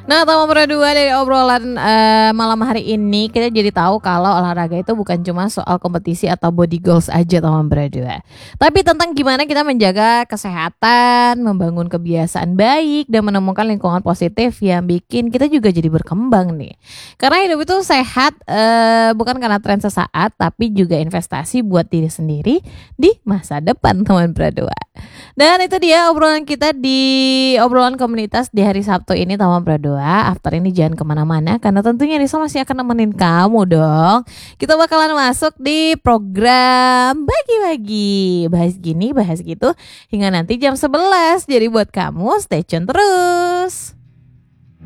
Nah, Tama Berdua dari obrolan malam hari ini kita jadi tahu kalau olahraga itu bukan cuma soal kompetisi atau body goals aja Tama Berdua. Tapi tentang gimana kita menjaga kesehatan, membangun kebiasaan baik dan menemukan lingkungan positif yang bikin kita juga jadi berkembang nih. Karena hidup itu sehat bukan karena tren sesaat tapi juga investasi buat diri sendiri di masa depan teman Berdua. Dan itu dia obrolan kita di obrolan komunitas di hari Sabtu ini Tama Berdua. After ini jangan kemana-mana karena tentunya Risa masih akan nemenin kamu dong. Kita bakalan masuk di program bagi-bagi. Bahas gini, bahas gitu hingga nanti jam 11. Jadi buat kamu stay tune terus.